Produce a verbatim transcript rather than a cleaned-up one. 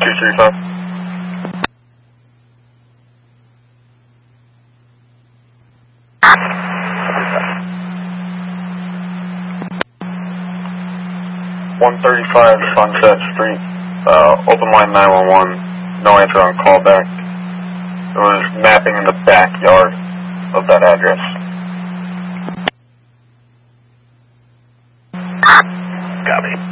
two three five. one thirty-five Sunset Street, uh, open line nine one one, no answer on callback. It was mapping in the backyard of that address. Copy.